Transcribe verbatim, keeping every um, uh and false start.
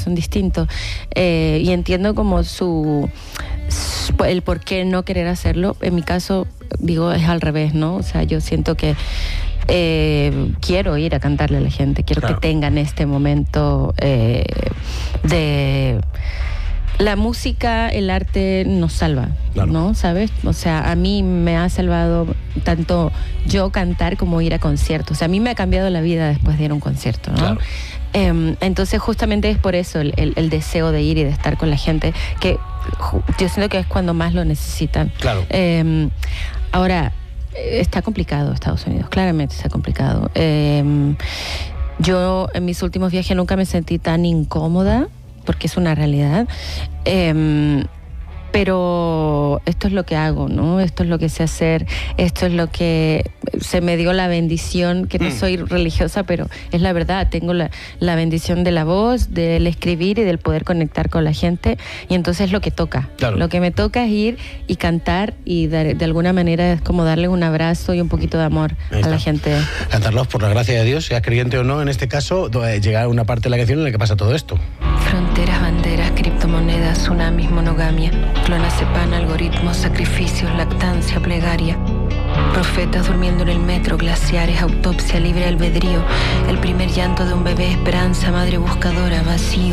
son distintos. Eh, y entiendo como su, su... el por qué no querer hacerlo. En mi caso, digo, es al revés, ¿no? O sea, yo siento que eh, quiero ir a cantarle a la gente, quiero claro. que tengan este momento eh, de... La música, el arte nos salva, claro. ¿no? ¿Sabes? O sea, a mí me ha salvado tanto yo cantar como ir a conciertos. O sea, a mí me ha cambiado la vida después de ir a un concierto, ¿no? Claro. Eh, entonces, justamente es por eso el, el, el deseo de ir y de estar con la gente, que yo siento que es cuando más lo necesitan. Claro. Eh, ahora, está complicado Estados Unidos, claramente está complicado. Eh, yo en mis últimos viajes nunca me sentí tan incómoda, porque es una realidad, eh, pero esto es lo que hago, ¿no? Esto es lo que sé hacer, esto es lo que se me dio la bendición, que no mm. soy religiosa, pero es la verdad, tengo la, la bendición de la voz, del escribir y del poder conectar con la gente, y entonces es lo que toca. Claro. Lo que me toca es ir y cantar y de, de alguna manera es como darle un abrazo y un poquito de amor a la gente. Cantarlos por la gracia de Dios, sea creyente o no, en este caso, llegar a una parte de la canción en la que pasa todo esto. Fronteras, banderas, criptomonedas, tsunamis, monogamia, clonazepam, algoritmos, sacrificios, lactancia, plegaria. Profetas durmiendo en el metro, glaciares, autopsia, libre albedrío, el primer llanto de un bebé, esperanza, madre buscadora, vacío.